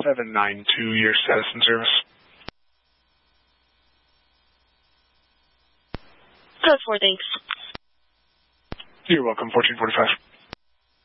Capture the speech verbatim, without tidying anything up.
seven nine two, your status and service. Code four, thanks. You're welcome, fourteen forty-five.